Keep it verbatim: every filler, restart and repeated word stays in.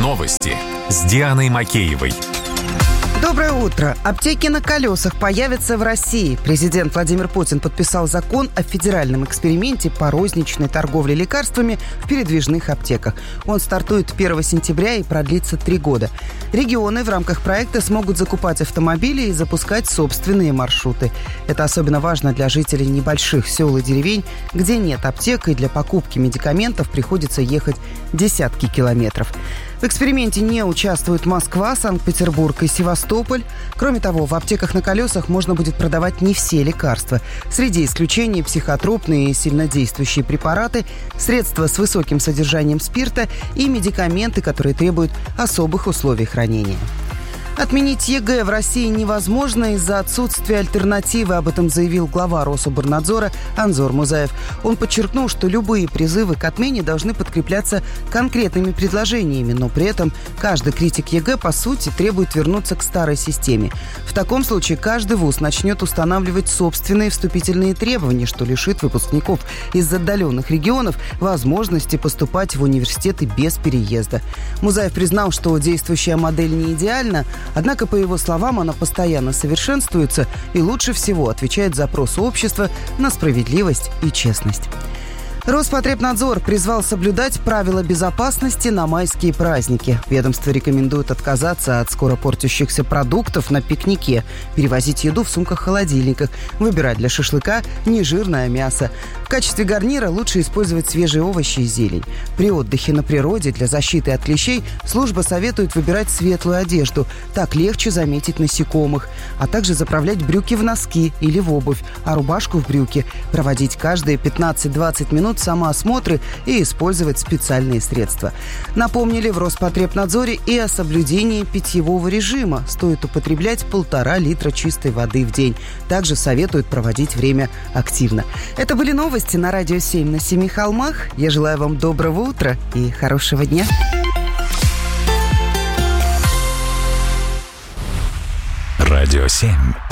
Новости с Дианой Макеевой. Доброе утро. Аптеки на колесах появятся в России. Президент Владимир Путин подписал закон о федеральном эксперименте по розничной торговле лекарствами в передвижных аптеках. Он стартует первого сентября и продлится три года. Регионы в рамках проекта смогут закупать автомобили и запускать собственные маршруты. Это особенно важно для жителей небольших сел и деревень, где нет аптек, и для покупки медикаментов приходится ехать десятки километров. В эксперименте не участвуют Москва, Санкт-Петербург и Севастополь. Кроме того, в аптеках на колесах можно будет продавать не все лекарства. Среди исключений психотропные и сильнодействующие препараты, средства с высоким содержанием спирта и медикаменты, которые требуют особых условий хранения. Отменить ЕГЭ в России невозможно из-за отсутствия альтернативы. Об этом заявил глава Рособорнадзора Анзор Музаев. Он подчеркнул, что любые призывы к отмене должны подкрепляться конкретными предложениями, но при этом каждый критик ЕГЭ, по сути, требует вернуться к старой системе. В таком случае каждый вуз начнет устанавливать собственные вступительные требования, что лишит выпускников из отдаленных регионов возможности поступать в университеты без переезда. Музаев признал, что действующая модель не идеальна, однако, по его словам, она постоянно совершенствуется и лучше всего отвечает запросу общества на справедливость и честность. Роспотребнадзор призвал соблюдать правила безопасности на майские праздники. Ведомство рекомендует отказаться от скоро портящихся продуктов на пикнике, перевозить еду в сумках-холодильниках, выбирать для шашлыка нежирное мясо. В качестве гарнира лучше использовать свежие овощи и зелень. При отдыхе на природе для защиты от клещей служба советует выбирать светлую одежду. Так легче заметить насекомых. А также заправлять брюки в носки или в обувь, а рубашку в брюки. Проводить каждые пятнадцать-двадцать минут самоосмотры и использовать специальные средства. Напомнили в Роспотребнадзоре и о соблюдении питьевого режима. Стоит употреблять полтора литра чистой воды в день. Также советуют проводить время активно. Это были новости на Радио семь на Семи холмах. Я желаю вам доброго утра и хорошего дня. Радио семь.